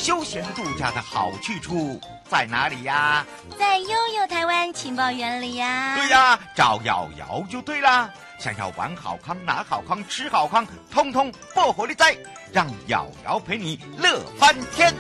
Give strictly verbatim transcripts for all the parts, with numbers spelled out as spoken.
休闲度假的好去处在哪里呀？ 在悠悠台湾情报园里呀。 对呀，找瑶瑶就对啦。想要玩好康、拿好康、吃好康，通通爆火力在，让瑶瑶陪你乐翻天。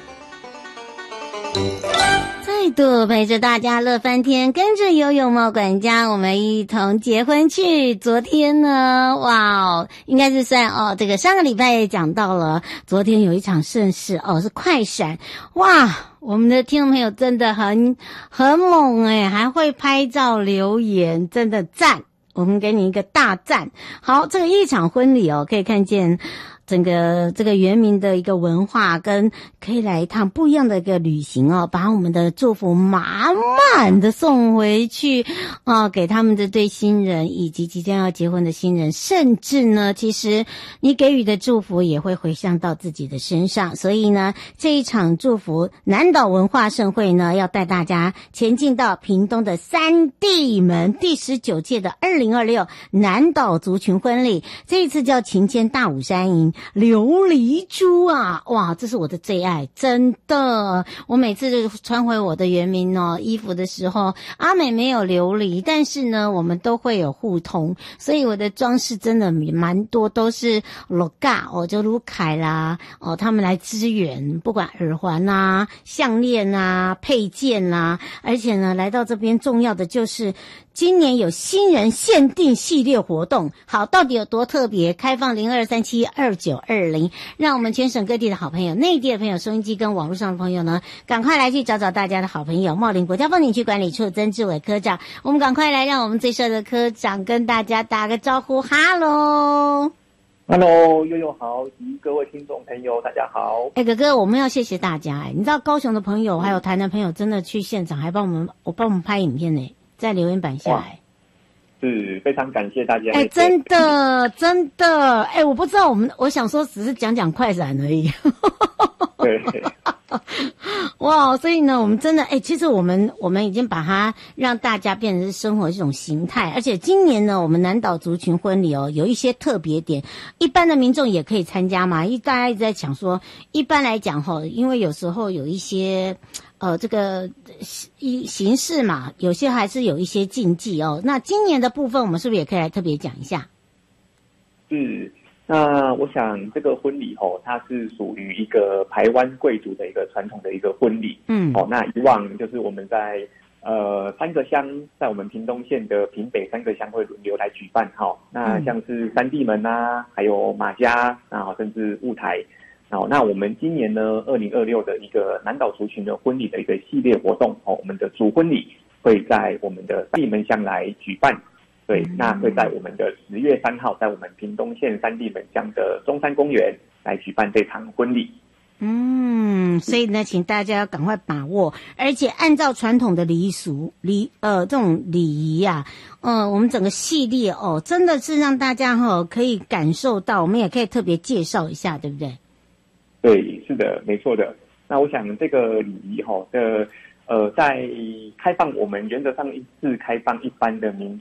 再度陪着大家乐翻天，跟着游泳猫管家，我们一同结婚去。昨天呢，哇，应该是算哦，这个上个礼拜也讲到了，昨天有一场盛事哦，是快闪，哇，我们的听众朋友真的很很猛诶，还会拍照留言，真的赞，我们给你一个大赞。好，这个一场婚礼哦，可以看见整个这个原民的一个文化，跟可以来一趟不一样的一个旅行哦，把我们的祝福满满的送回去哦，给他们这对新人以及即将要结婚的新人，甚至呢，其实你给予的祝福也会回向到自己的身上。所以呢，这一场祝福南岛文化盛会呢，要带大家前进到屏东的三地门第十九届的二零二六南岛族群婚礼，这一次叫晴天大武山营琉璃珠啊，哇，这是我的最爱，真的。我每次穿回我的原名哦衣服的时候，阿美没有琉璃，但是呢，我们都会有互通，所以我的装饰真的蛮多都是罗嘎哦，就卢凯啦哦，他们来支援，不管耳环啊、项链啊、配件啊，而且呢，来到这边重要的就是今年有新人限定系列活动。好，到底有多特别？开放零二三七二九二零，让我们全省各地的好朋友、内地的朋友、收音机跟网络上的朋友呢，赶快来去找找大家的好朋友，茂林国家风景区管理处曾志伟科长。我们赶快来让我们最帅的科长跟大家打个招呼，哈喽。 Hello， 悠悠好，及各位听众朋友，大家好。 哎、欸，哥哥，我们要谢谢大家哎、欸，你知道高雄的朋友还有台南朋友真的去现场，还帮我们我帮我们拍影片呢、欸，在留言板下来。 是非常感谢大家。 哎、欸，真的真的，哎、欸，我不知道我们，我想说只是讲讲快闪而已。 对。 哇，所以呢，我们真的，哎、欸，其实我们我们已经把它让大家变成是生活一种形态，而且今年呢，我们南岛族群婚礼哦，有一些特别点，一般的民众也可以参加嘛。一大家一直在讲说，一般来讲哈，因为有时候有一些。呃，这个一形式嘛，有些还是有一些禁忌哦。那今年的部分，我们是不是也可以来特别讲一下？ 是，那我想这个婚礼哦，它是属于一个台湾贵族的一个传统的一个婚礼。嗯，哦，那以往就是我们在呃三个乡，在我们屏东县的屏北三个乡会轮流来举办哈、哦。那像是三地门啊，还有马家啊，甚至雾台。好，那我们今年呢，二零二六的一个南岛族群的婚礼的一个系列活动，哦，我们的主婚礼会在我们的三地门乡来举办。对，那会在我们的十月三号，在我们屏东县三地门乡的中山公园来举办这场婚礼。 嗯，所以呢，请大家要赶快把握，而且按照传统的礼俗礼呃这种礼仪啊，呃，我们整个系列哦，真的是让大家哈、哦、可以感受到，我们也可以特别介绍一下，对不对？ 对，是的，没错的。那我想这个礼仪哈的呃，在开放我们原则上是开放一般的民